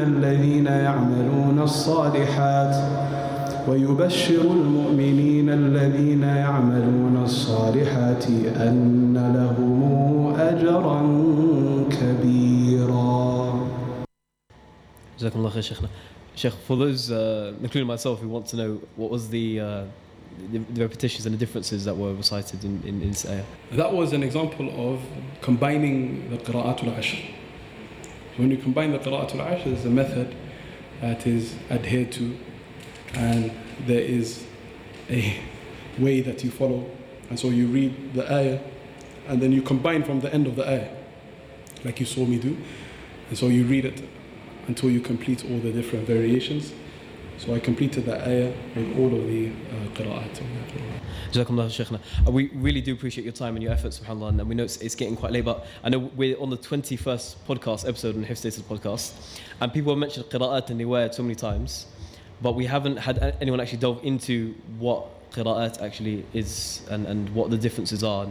الذين يعملون الصالحات ويبشر المؤمنين الذين يعملون الصالحات أن لهم أجرا كبيرا. جزاكم الله خير شيخنا. Sheikh, for those, including myself, who want to know what was the repetitions and the differences that were recited in this ayah. That was an example of combining the qira'atul ashr. When you combine the qira'atul ashr, there's a method that is adhered to, and there is a way that you follow. And so you read the ayah, and then you combine from the end of the ayah, like you saw me do. And so you read it until you complete all the different variations. So I completed that ayah with all of the qira'at. Jazakumullah Shaykhna. We really do appreciate your time and your efforts, subhanAllah, and we know it's getting quite late, but I know we're on the 21st podcast episode on Hifz Status podcast, and people have mentioned qira'at and riwayat so many times, but we haven't had anyone actually delve into what qira'at actually is and what the differences are.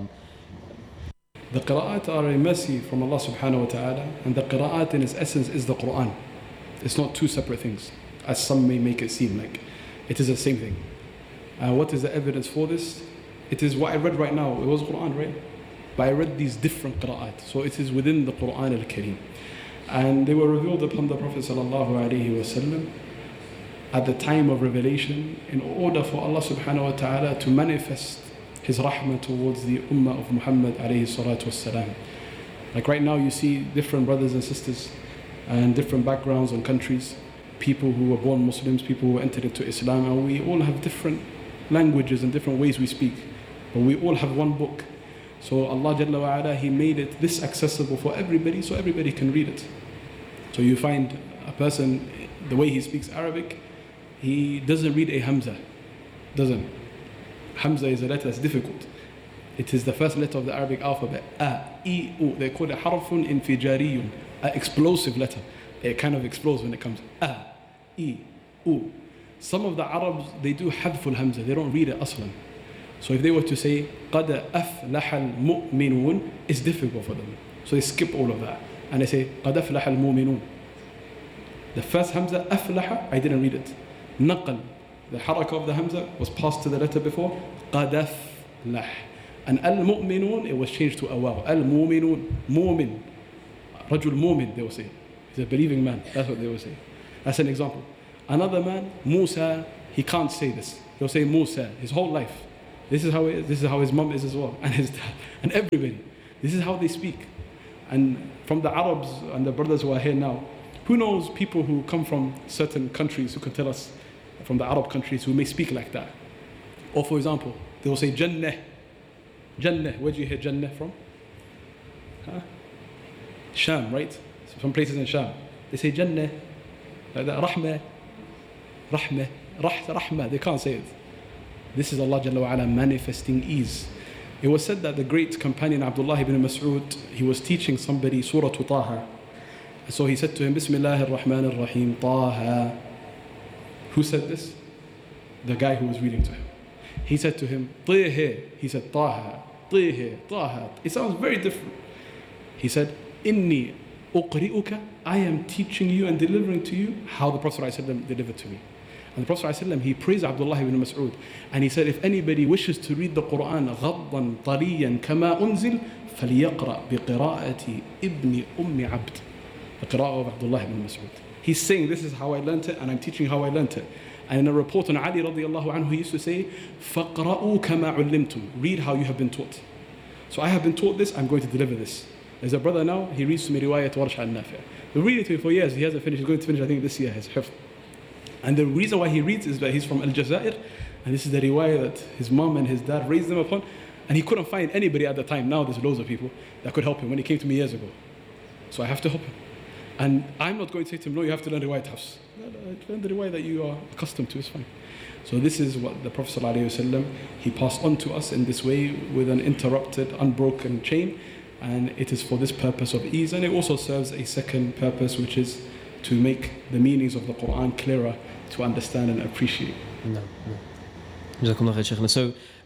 The qira'at are a mercy from Allah subhanahu wa ta'ala, and the qira'at in its essence is the Quran. It's not two separate things, as some may make it seem like. It is the same thing. What is the evidence for this? It is what I read right now. It was Quran, right? But I read these different qira'at. So it is within the Quran al-Kareem. And they were revealed upon the Prophet sallallahu alaihi wasallam at the time of revelation in order for Allah subhanahu wa ta'ala to manifest His rahmah towards the ummah of Muhammad alayhi salatu wassalam. Like right now you see different brothers and sisters and different backgrounds and countries, people who were born Muslims, people who entered into Islam, and we all have different languages and different ways we speak, but we all have one book. So Allah Jalla wa Ala, He made it this accessible for everybody so everybody can read it. So you find a person, the way he speaks Arabic, he doesn't read a Hamza, doesn't. Hamza is a letter that's difficult. It is the first letter of the Arabic alphabet. A, I, U. They call it harfun infijariyun, an explosive letter. It kind of explodes when it comes. A, I, U. Some of the Arabs, they do hadful Hamza. They don't read it aslan. So if they were to say قَدْ أَفْلَحَ الْمُؤْمِنُونَ, it's difficult for them. So they skip all of that. And they say قَدْ أَفْلَحَ الْمُؤْمِنُونَ. The first Hamza, أَفْلَحَ, I didn't read it. نقل, the harakah of the Hamza was passed to the letter before. قَدْ أَفْلَحَ. And al-mu'minun, it was changed to a waw. Al-mu'minun, mu'min. Rajul mu'min, they will say. He's a believing man. That's what they will say. That's an example. Another man, Musa, he can't say this. He'll say Musa his whole life. This is how it is. This is how his mom is as well, and his dad, and everybody. This is how they speak. And from the Arabs and the brothers who are here now, who knows people who come from certain countries who can tell us, from the Arab countries, who may speak like that. Or for example, they will say Jannah. Jannah, where do you hear Jannah from? Huh? Sham, right? So some places in Sham. They say Jannah, like that, Rahmah, Rahmah, Rahmah. They can't say it. This is Allah Jalla wa Ala manifesting ease. It was said that the great companion Abdullah ibn Mas'ud, he was teaching somebody Surah Taha. So he said to him, Bismillah ar-Rahman ar-Rahim, Taha. Who said this? The guy who was reading to him. He said to him, Tihi. He said, Taha, Tihi, Taha. It sounds very different. He said, Inni uqri'uka, I am teaching you and delivering to you how the Prophet ﷺ delivered to me. And the Prophet ﷺ, he praised Abdullah ibn Mas'ud. And he said, if anybody wishes to read the Quran غضا طريا كما أنزل فليقرأ بقراءة ابن أم عبد. The qira'ah of Abdullah ibn Mas'ud. He's saying, this is how I learnt it, and I'm teaching how I learnt it. And in a report on Ali radiallahu anhu, he used to say, فَقْرَأُوا كَمَا عُلِّمْتُمْ. Read how you have been taught. So I have been taught this, I'm going to deliver this. There's a brother now, he reads to me riwayat Warsh al-Nafi'. We're reading to him for years, he hasn't finished, he's going to finish I think this year, his hifz. And the reason why he reads is that he's from Al-Jazair, and this is the riwayah that his mom and his dad raised him upon, and he couldn't find anybody at the time. Now there's loads of people that could help him when he came to me years ago. So I have to help him. And I'm not going to say to him, no, you have to learn riwayat hafs. Learn the riwayah that you are accustomed to, it's fine. So this is what the Prophet ﷺ, he passed on to us in this way with an interrupted, unbroken chain. And it is for this purpose of ease, and it also serves a second purpose, which is to make the meanings of the Quran clearer to understand and appreciate. No. So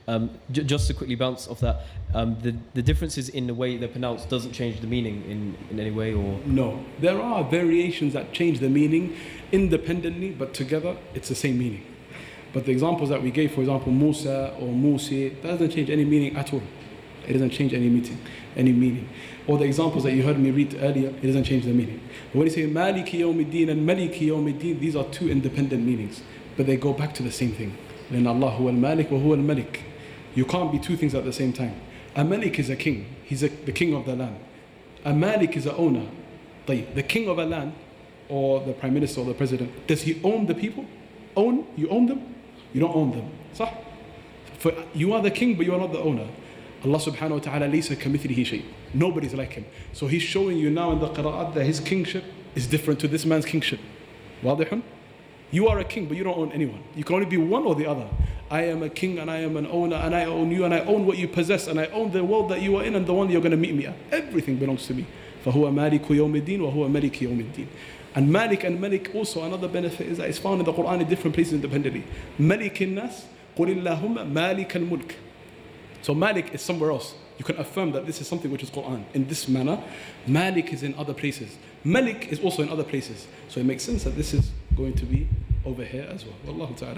Just to quickly bounce off that, the differences in the way they're pronounced doesn't change the meaning in any way, or? No, there are variations that change the meaning independently, but together it's the same meaning. But the examples that we gave, for example, Musa or Musi, that doesn't change any meaning at all. It doesn't change any meaning. Or the examples that you heard me read earlier, it doesn't change the meaning. But when you say Maliki Yawmiddin and Maliki Yawmiddin, these are two independent meanings, but they go back to the same thing. Then Allah huwa al-Malik wa huwa al-Malik. You can't be two things at the same time. A Malik is a king. He's the king of the land. A Malik is an owner. The king of a land, or the prime minister or the president, does he own the people? You own them? You don't own them. صح? For you are the king, but you are not the owner. Allah subhanahu wa ta'ala laysa kamithlihi shay. Nobody's like him. So he's showing you now in the qira'at that his kingship is different to this man's kingship. واضح? You are a king, but you don't own anyone. You can only be one or the other. I am a king and I am an owner and I own you and I own what you possess and I own the world that you are in and the one you're going to meet me at. Everything belongs to me. فَهُوَ مَالِكُ يَوْمِ الدِّينِ وَهُوَ مَلِكِ يَوْمِ الدِّينِ. And Malik and Malik also, another benefit is that it's found in the Quran in different places independently. Malik al-Nas, قُلِ اللَّهُمَّ مَالِكَ الْمُلْكِ. So Malik is somewhere else. You can affirm that this is something which is Quran. In this manner, Malik is in other places. Malik is also in other places. So it makes sense that this is going to be over here as well. Wallahu ta'ala.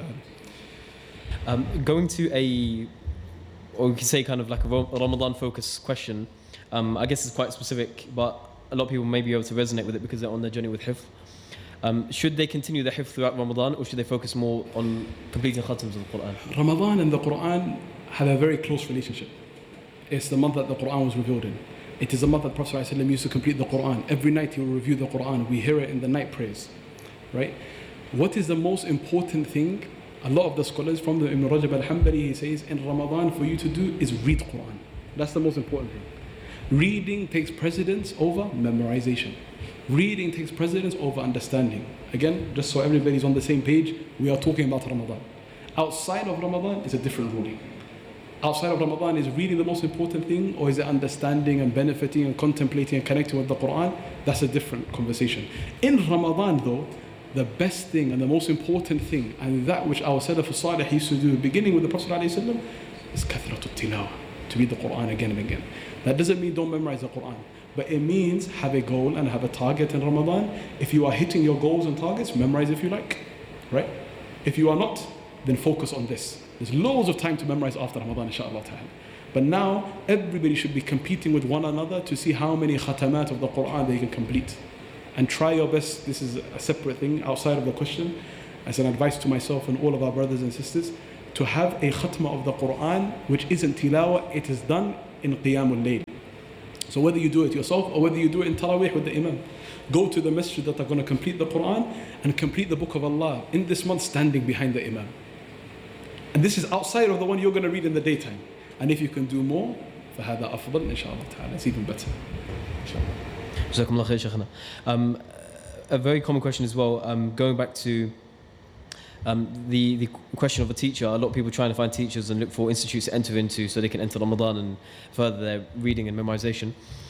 Going to or we could say kind of like a Ramadan focused question. I guess it's quite specific, but a lot of people may be able to resonate with it because they're on their journey with hifz. Should they continue the hifz throughout Ramadan, or should they focus more on completing khatams of the Quran? Ramadan and the Quran have a very close relationship. It's the month that the Quran was revealed in. It is the month that Prophet ﷺ used to complete the Quran. Every night he will review the Quran. We hear it in the night prayers, right? What is the most important thing? A lot of the scholars from the Ibn Rajab al-Hanbali, he says, in Ramadan for you to do is read Quran. That's the most important thing. Reading takes precedence over memorization. Reading takes precedence over understanding. Again, just so everybody's on the same page, we are talking about Ramadan. Outside of Ramadan is a different ruling. Outside of Ramadan, is reading the most important thing, or is it understanding and benefiting and contemplating and connecting with the Quran? That's a different conversation. In Ramadan though, the best thing and the most important thing, and that which our Salaf al-Salih used to do beginning with the Prophet ﷺ, is kathratu tilawah, to read the Quran again and again. That doesn't mean don't memorize the Quran, but it means have a goal and have a target in Ramadan. If you are hitting your goals and targets, memorize if you like, right? If you are not, then focus on this. There's loads of time to memorize after Ramadan, inshallah ta'ala. But now, everybody should be competing with one another to see how many khatamat of the Quran they can complete. And try your best, this is a separate thing outside of the question, as an advice to myself and all of our brothers and sisters, to have a khatma of the Quran, which isn't tilawah, it is done in qiyamul layl. So whether you do it yourself or whether you do it in tarawih with the imam, go to the masjid that are going to complete the Quran and complete the book of Allah in this month standing behind the imam. And this is outside of the one you're going to read in the daytime. And if you can do more, فهذا أفضل إن شاء الله تعالى. It's even better. Jazakumullah khair, Shaykhana. A very common question as well, going back to the question of a teacher. A lot of people trying to find teachers and look for institutes to enter into so they can enter Ramadan and further their reading and memorization.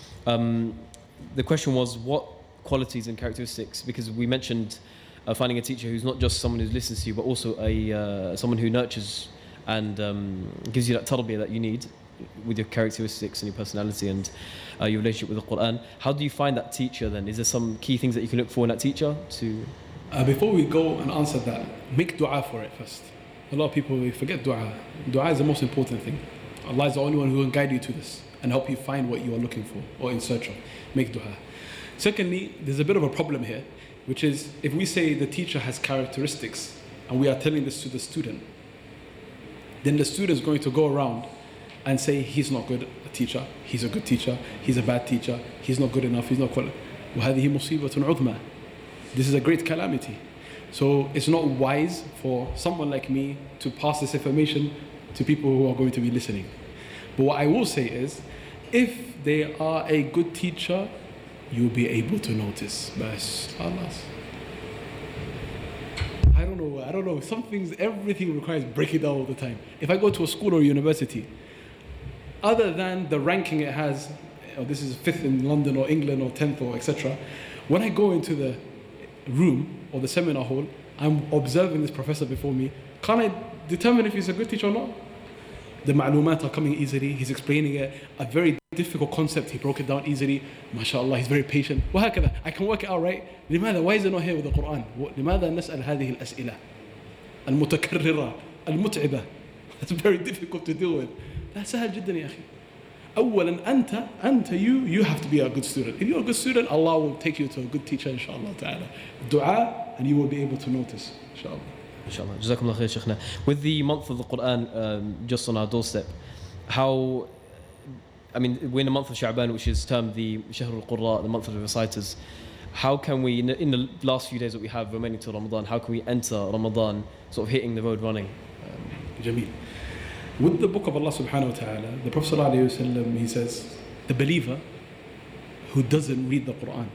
The question was, what qualities and characteristics, because we mentioned finding a teacher who's not just someone who listens to you, but also someone who nurtures and gives you that tarbiyah that you need with your characteristics and your personality and your relationship with the Quran. How do you find that teacher then? Is there some key things that you can look for in that teacher to... Before we go and answer that, make dua for it first. A lot of people forget dua. Dua is the most important thing. Allah is the only one who can guide you to this and help you find what you are looking for or in search of. Make dua. Secondly, there's a bit of a problem here, which is if we say the teacher has characteristics and we are telling this to the student, then the student is going to go around and say he's not good a teacher, he's a good teacher, he's a bad teacher, he's not good enough, he's not qualified. وَهَذِهِ مُصِيبَةٌ عُظْمَى. This is a great calamity. So it's not wise for someone like me to pass this information to people who are going to be listening. But what I will say is, if they are a good teacher, you'll be able to notice. Bas, alas. I don't know. Some things, everything requires breaking down all the time. If I go to a school or university, other than the ranking it has, this is 5th in London or England or 10th or etc. When I go into the room or the seminar hall, I'm observing this professor before me. Can I determine if he's a good teacher or not? The ma'lumat are coming easily. He's explaining it. A very difficult concept, he broke it down easily. MashaAllah, he's very patient. وهكذا. I can work it out, right? لماذا? Why is it not here with the Quran? لماذا نسأل هذه الأسئلة المتكررة المتعبة? That's very difficult to deal with. لا سهل جدا يا أخي. أولا you have to be a good student. If you're a good student, Allah will take you to a good teacher, inshallah ta'ala. Dua, and you will be able to notice, inshallah. Inshallah. Jazakumullah khair, Shaykhna. With the month of the Quran just on our doorstep, how, I mean, we're in the month of Sha'ban, which is termed the Shahr al-Qurra, the month of the reciters. How can we, in the last few days that we have remaining till Ramadan, how can we enter Ramadan sort of hitting the road running? Jameel. With the book of Allah subhanahu wa ta'ala, the Prophet sallallahu alayhi wa sallam, he says, the believer who doesn't read the Quran,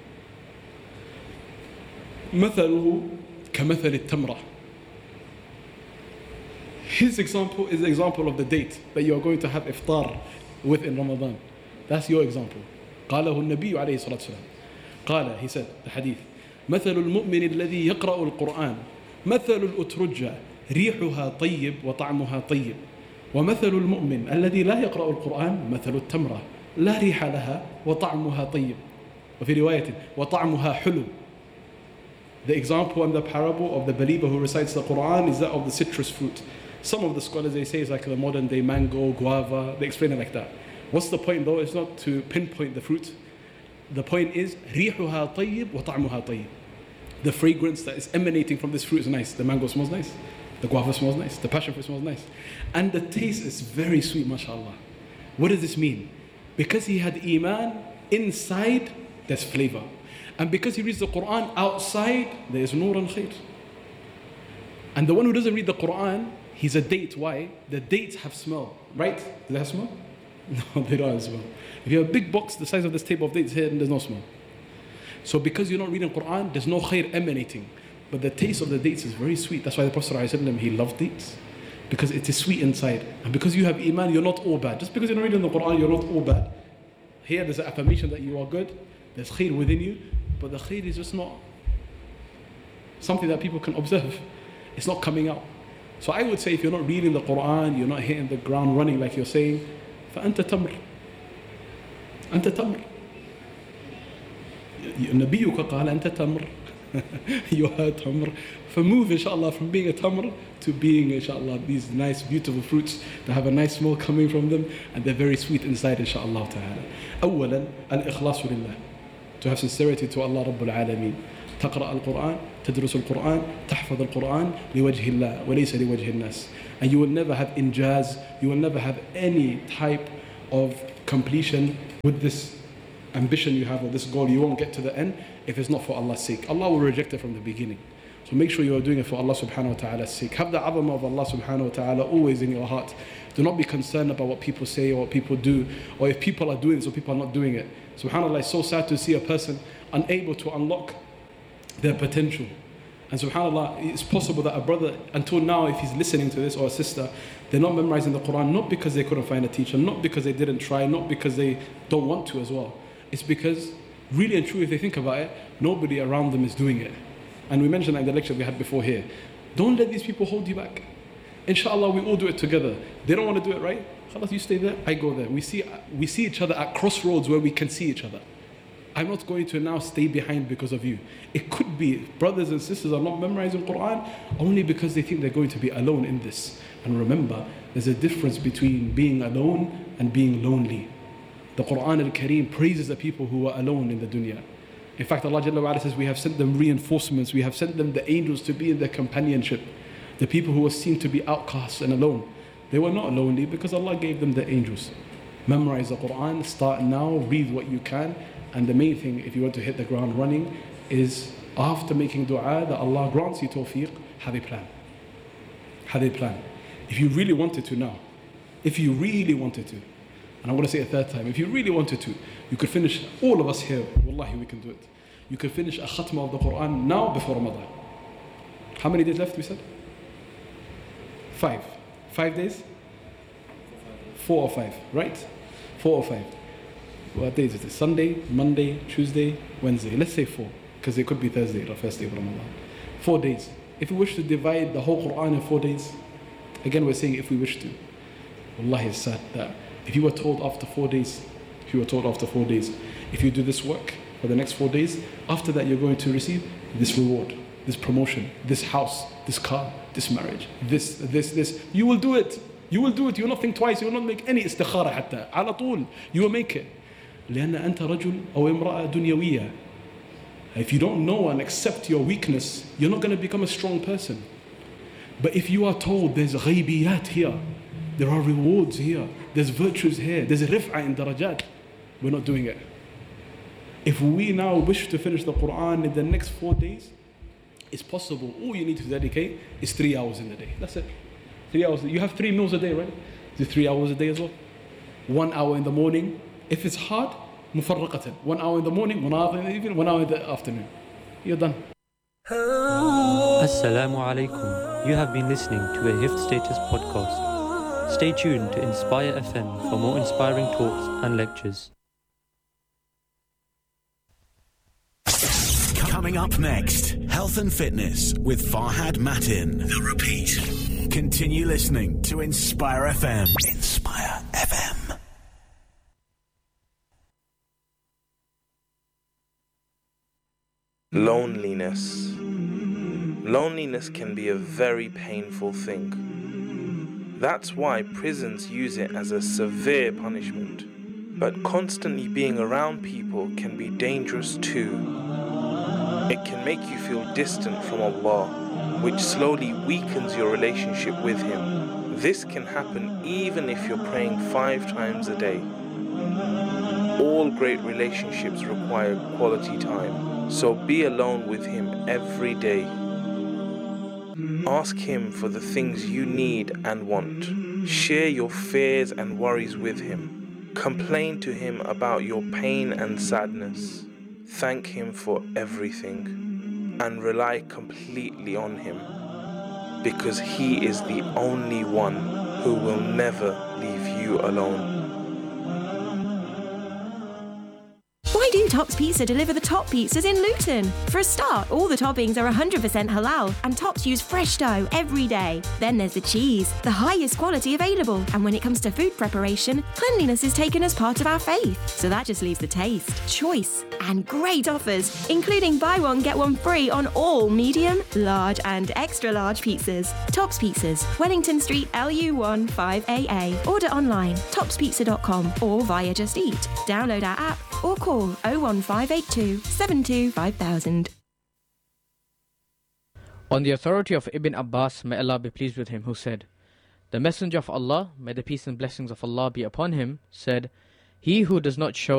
مثله كمثل التمرة. His example is the example of the date that you are going to have iftar with in Ramadan. That's your example. قاله النبي عليه الصلاة والسلام. قال, he said, the hadith, مثل المؤمن الذي يقرأ القرآن مثل الأترجة ريحها طيب وطعمها طيب ومثل المؤمن الذي لا يقرأ القرآن مثل التمرة لا ريح لها وطعمها طيب وفي رواية وطعمها حلو. The example and the parable of the believer who recites the Quran is that of the citrus fruit. Some of the scholars, they say it's like the modern day mango, guava. They explain it like that. What's the point though? It's not to pinpoint the fruit. The point is ريحها طيب وطعمها طيب. The fragrance that is emanating from this fruit is nice. The mango smells nice. The guava smells nice. The passion fruit smells nice. And the taste is very sweet, mashallah. What does this mean? Because he had iman, inside there's flavor. And because he reads the Quran, outside there is nur and khair. And the one who doesn't read the Quran, he's a date. Why? The dates have smell, right? Do they have smell? No, they don't have smell. If you have a big box the size of this table of dates here, there's no smell. So because you're not reading Quran, there's no khair emanating. But the taste of the dates is very sweet. That's why the Prophet ﷺ, he loved dates. Because it is sweet inside. And because you have iman, you're not all bad. Just because you're not reading the Quran, you're not all bad. Here there's an affirmation that you are good. There's khair within you. But the khair is just not something that people can observe. It's not coming out. So I would say if you're not reading the Quran, you're not hitting the ground running like you're saying, فأنت تمر. أنت تمر. نبيك قال أنت تمر. You are tamr. Move, inshallah, from being a tamr to being, inshallah, these nice, beautiful fruits that have a nice smell coming from them and they're very sweet inside, inshallah ta'ala. أولا الإخلاص لله. To have sincerity to Allah Rabbul Alameen. تقرأ القرآن, تدرس القرآن, تحفظ القرآن لوجه الله وليس لوجه الناس. And you will never have injaz, you will never have any type of completion with this ambition you have or this goal. You won't get to the end if it's not for Allah's sake. Allah will reject it from the beginning. So make sure you are doing it for Allah subhanahu wa ta'ala's sake. Have the azamah of Allah subhanahu wa ta'ala always in your heart. Do not be concerned about what people say or what people do, or if people are doing this or people are not doing it. SubhanAllah, it's so sad to see a person unable to unlock their potential. And SubhanAllah, it's possible that a brother, until now, if he's listening to this, or a sister, they're not memorizing the Quran, not because they couldn't find a teacher, not because they didn't try, not because they don't want to as well. It's because, really and truly, if they think about it, nobody around them is doing it. And we mentioned that in the lecture we had before here. Don't let these people hold you back. Inshallah, we all do it together. They don't want to do it, right? Khalas, you stay there, I go there. We see each other at crossroads where we can see each other. I'm not going to now stay behind because of you. It could be brothers and sisters are not memorizing Quran only because they think they're going to be alone in this. And remember, there's a difference between being alone and being lonely. The Quran al-Kareem praises the people who are alone in the dunya. In fact, Allah Jalla wa Ala says, we have sent them reinforcements, we have sent them the angels to be in their companionship. The people who were seen to be outcasts and alone, they were not lonely because Allah gave them the angels. Memorize the Quran, start now, read what you can. And the main thing, if you want to hit the ground running, is after making dua that Allah grants you tawfiq, have a plan. Have a plan. If you really wanted to now, if you really wanted to, and I'm going to say a third time, if you really wanted to, you could finish, all of us here, wallahi we can do it. You could finish a khatma of the Quran now before Ramadan. How many days left we said? 5. 5 days? 4 or 5, right? 4 or 5. What days is it? Sunday, Monday, Tuesday, Wednesday. Let's say 4, because it could be Thursday, the first day of Ramadan. 4 days. If we wish to divide the whole Quran in 4 days, again we're saying if we wish to. Wallahi, it's sad that if you were told after 4 days, if you do this work for the next 4 days, after that you're going to receive this reward, this promotion, this house, this car, this marriage, this. You will do it. You will do it. You will not think twice. You will not make any istikhara حتى. على طول. You will make it. لأن أنت رجل أو امرأة دنيوية. If you don't know and accept your weakness, you're not going to become a strong person. But if you are told there's ghaybiyat here, there are rewards here, there's virtues here, there's rif'a in darajat, we're not doing it. If we now wish to finish the Quran in the next 4 days, it's possible. All you need to dedicate is 3 hours in the day. That's it. 3 hours. You have 3 meals a day, right? Is it 3 hours a day as well? 1 hour in the morning. If it's hard, mufarraqatan. 1 hour in the morning, 1 hour in the evening, 1 hour in the afternoon. You're done. Assalamu alaikum. You have been listening to a Hifz Status podcast. Stay tuned to Inspire FM for more inspiring talks and lectures. Coming up next, Health and Fitness with Farhad Matin. The repeat. Continue listening to Inspire FM. Inspire FM. Loneliness. Loneliness can be a very painful thing. That's why prisons use it as a severe punishment. But constantly being around people can be dangerous too. It can make you feel distant from Allah, which slowly weakens your relationship with Him. This can happen even if you're praying 5 times a day. All great relationships require quality time, so be alone with Him every day. Ask Him for the things you need and want. Share your fears and worries with Him. Complain to Him about your pain and sadness. Thank Him for everything and rely completely on Him, because He is the only one who will never leave you alone. Why do Tops Pizza deliver the top pizzas in Luton? For a start, all the toppings are 100% halal and Tops use fresh dough every day. Then there's the cheese, the highest quality available. And when it comes to food preparation, cleanliness is taken as part of our faith. So that just leaves the taste, choice, and great offers, including buy one, get one free on all medium, large, and extra large pizzas. Tops Pizzas, Wellington Street, LU1 5AA. Order online, topspizza.com or via Just Eat. Download our app or call 01582 72 5000. On the authority of Ibn Abbas, may Allah be pleased with him, who said, "The Messenger of Allah, may the peace and blessings of Allah be upon him, said, He who does not show